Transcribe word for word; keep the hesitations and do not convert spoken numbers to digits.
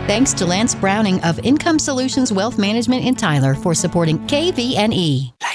Thanks to Lance Browning of Income Solutions Wealth Management in Tyler for supporting K V N E.